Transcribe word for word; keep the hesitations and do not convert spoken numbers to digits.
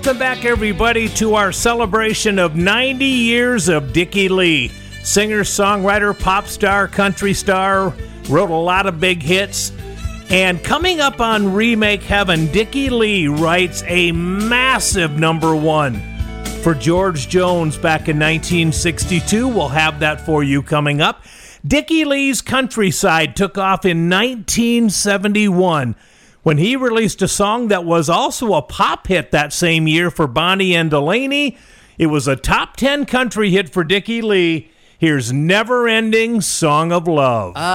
Welcome back, everybody, to our celebration of ninety years of Dickie Lee. Singer, songwriter, pop star, country star, wrote a lot of big hits. And coming up on Remake Heaven, Dickie Lee writes a massive number one for George Jones back in nineteen sixty-two. We'll have that for you coming up. Dickie Lee's Countryside took off in nineteen seventy-one when he released a song that was also a pop hit that same year for Bonnie and Delaney. It was a top ten country hit for Dickie Lee. Here's Never Ending Song of Love. Uh-